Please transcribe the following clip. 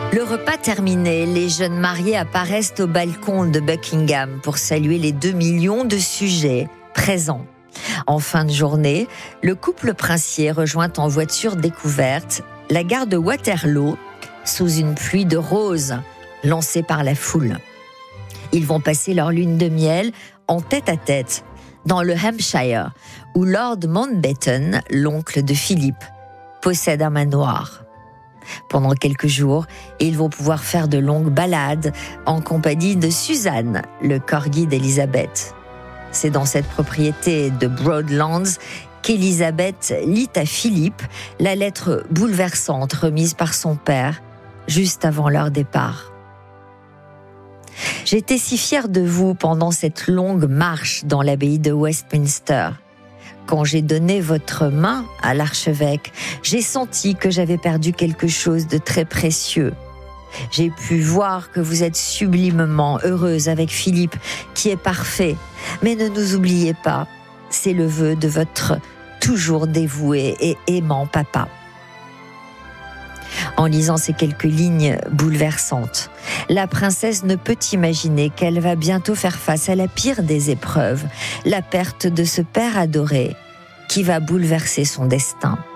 Le repas terminé, les jeunes mariés apparaissent au balcon de Buckingham pour saluer les 2 millions de sujets présents. En fin de journée, le couple princier rejoint en voiture découverte la gare de Waterloo sous une pluie de roses lancée par la foule. Ils vont passer leur lune de miel en tête-à-tête dans le Hampshire, où Lord Mountbatten, l'oncle de Philippe, possède un manoir. Pendant quelques jours, ils vont pouvoir faire de longues balades en compagnie de Suzanne, le corgi d'Élisabeth. C'est dans cette propriété de Broadlands qu'Élisabeth lit à Philippe la lettre bouleversante remise par son père juste avant leur départ. J'étais si fière de vous pendant cette longue marche dans l'abbaye de Westminster. Quand j'ai donné votre main à l'archevêque, j'ai senti que j'avais perdu quelque chose de très précieux. J'ai pu voir que vous êtes sublimement heureuse avec Philippe, qui est parfait. Mais ne nous oubliez pas, c'est le vœu de votre toujours dévoué et aimant papa. En lisant ces quelques lignes bouleversantes, la princesse ne peut imaginer qu'elle va bientôt faire face à la pire des épreuves, la perte de ce père adoré qui va bouleverser son destin.